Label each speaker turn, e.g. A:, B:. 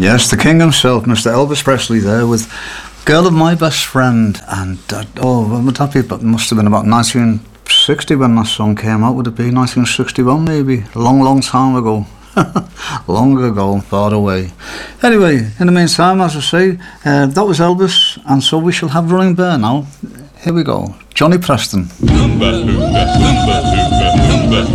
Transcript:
A: Yes, the king himself, Mr. Elvis Presley, there with Girl of My Best Friend. And, when would that be? But it must have been about 1960 when that song came out. Would it be 1961 maybe? A long, long time ago. Long ago, far away. Anyway, in the meantime, as I say, that was Elvis, and so we shall have Running Bear now. Here we go. Johnny Preston.
B: Number 2.